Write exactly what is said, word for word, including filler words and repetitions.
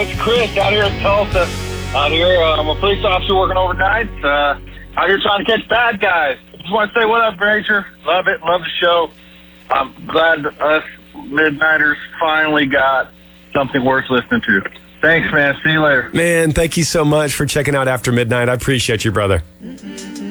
It's Chris out here in Tulsa. Out here, uh, I'm a police officer working overnight. Uh, out here trying to catch bad guys. Just want to say what up, Granger. Love it. Love the show. I'm glad that us Midnighters finally got something worth listening to. Thanks, man. See you later. Man, thank you so much for checking out After Midnight. I appreciate you, brother.